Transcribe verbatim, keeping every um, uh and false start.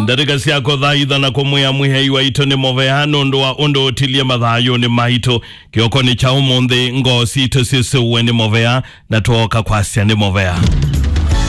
Ndarika siako dhaidha na kumuya muhei wa ito ni movea nondo wa ondo otilia madhayo ni maito kioko ni chao monde ngo sito sisi uwe ni movea na tuoka kwa sia ni movea.